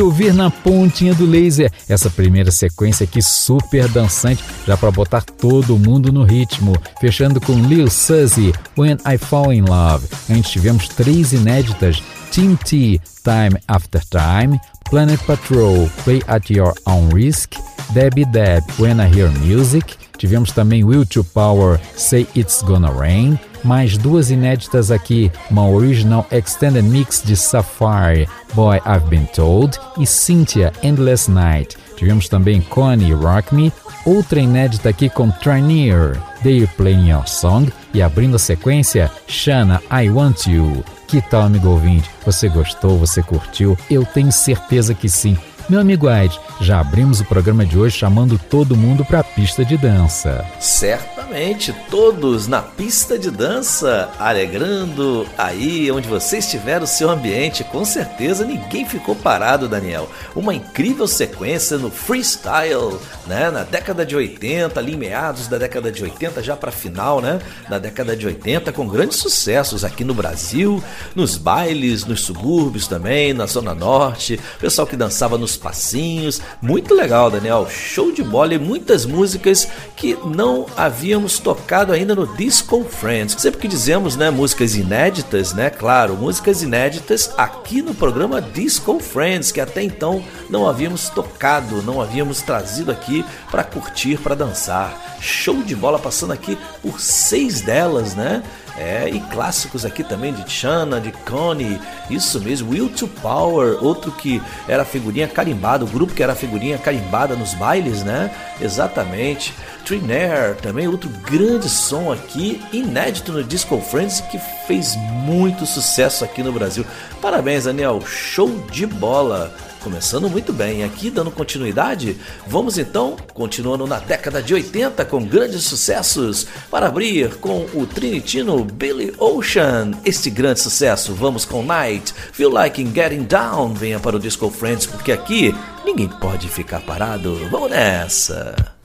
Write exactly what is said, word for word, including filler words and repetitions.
Ouvir na pontinha do laser essa primeira sequência aqui super dançante, já para botar todo mundo no ritmo, fechando com Lil Suzy, When I Fall in Love. Antes tivemos três inéditas, Team T, Time After Time, Planet Patrol, Play at Your Own Risk, Debbie Deb, When I Hear Music. Tivemos também Will to Power, Say It's Gonna Rain. Mais duas inéditas aqui, uma original extended mix de Sapphire, Boy I've Been Told, e Cynthia, Endless Night. Tivemos também Connie, Rock Me, outra inédita aqui com Trinier, They're Playing Your Song, e abrindo a sequência, Shana, I Want You. Que tal, amigo ouvinte? Você gostou? Você curtiu? Eu tenho certeza que sim. Meu amigo Ed, já abrimos o programa de hoje chamando todo mundo para a pista de dança. Certamente, todos na pista de dança, alegrando aí onde você estiver o seu ambiente. Com certeza ninguém ficou parado, Daniel. Uma incrível sequência no freestyle, né? Na década de oitenta, ali em meados da década de oitenta, já para final, né? Na década de oitenta, com grandes sucessos aqui no Brasil, nos bailes, nos subúrbios também, na Zona Norte, pessoal que dançava nos passinhos. Muito legal, Daniel, show de bola, e muitas músicas que não havíamos tocado ainda no Disco Friends. Sempre que dizemos, né, músicas inéditas, né, claro, músicas inéditas aqui no programa Disco Friends, que até então não havíamos tocado, não havíamos trazido aqui para curtir, para dançar. Show de bola, passando aqui por seis delas, né? É, e clássicos aqui também de Shana, de Connie, isso mesmo, Will to Power, outro que era figurinha carimbada, o grupo que era figurinha carimbada nos bailes, né? Exatamente. Trinair, também outro grande som aqui, inédito no Disco Friends, que fez muito sucesso aqui no Brasil. Parabéns, Daniel, show de bola! Começando muito bem, aqui dando continuidade, vamos então, continuando na década de oitenta com grandes sucessos, para abrir com o trinitino Billy Ocean. Este grande sucesso, vamos com Night, Feel Like Getting Down. Venha para o Disco Friends, porque aqui ninguém pode ficar parado. Vamos nessa!